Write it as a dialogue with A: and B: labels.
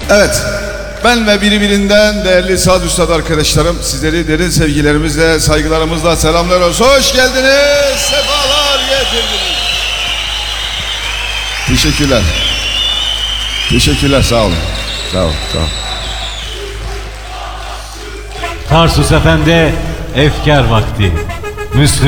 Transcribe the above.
A: Evet, ben ve birbirinden değerli saz üstad arkadaşlarım sizleri derin sevgilerimizle, saygılarımızla selamlıyoruz. Hoş geldiniz, sefalar getirdiniz. Teşekkürler. Teşekkürler, sağ olun. Sağ olun, sağ olun.
B: Tarsus Efendi, efkar vakti. Müslüm